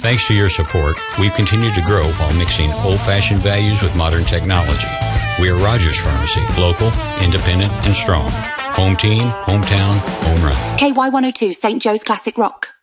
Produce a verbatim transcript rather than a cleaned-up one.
Thanks to your support, we've continued to grow while mixing old-fashioned values with modern technology. We are Rogers Pharmacy, local, independent, and strong. Home team, hometown, home run. K Y one oh two, Saint Joe's Classic Rock.